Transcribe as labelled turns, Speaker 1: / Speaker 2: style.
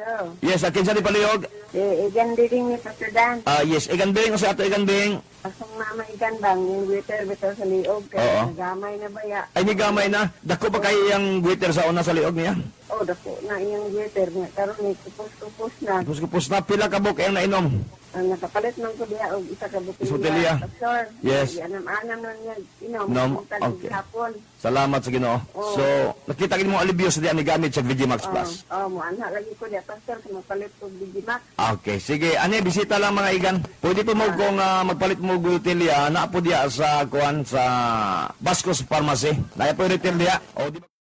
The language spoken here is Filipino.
Speaker 1: Hello.
Speaker 2: Yes, akin sa di paliog.
Speaker 1: Igan din ni Pastor Dan.
Speaker 2: Yes, igan bing, o sa ato igan bing.
Speaker 1: Asong mama igan bang yung waiter bitaw sa liog.
Speaker 2: Oo.
Speaker 1: Kaya nagamay na ba ya?
Speaker 2: Ay, ni gamay na. Dako pa kayo yung waiter sa una sa liog niya.
Speaker 1: Oh, dako na iyang waiter nga. Karoon ni kupos-kupos na.
Speaker 2: Kupos na, pila ka buk yung nainom.
Speaker 1: Ang nakapalit man ko diya og isa ka
Speaker 2: Botelya.
Speaker 1: botelya. Pastor.
Speaker 2: Yes.
Speaker 1: Anam-anam lang niya. Inom.
Speaker 2: Nom,
Speaker 1: Tagig
Speaker 2: okay.
Speaker 1: hapon.
Speaker 2: Salamat sa Ginoo.
Speaker 1: Oo.
Speaker 2: So, nakita gid mo alibyo sa diyan ni gamit sa Vigimax Plus.
Speaker 1: Oh, mo anha lagi ko diya Pastor kung mapalit ko Digimax.
Speaker 2: Okay, sige. Ani, bisita lang mga igan. Pwede po mo kung magpalit mo gutilya, na po diya sa kuan sa Bascos Pharmacy. Naya po retail diya. O, di ba?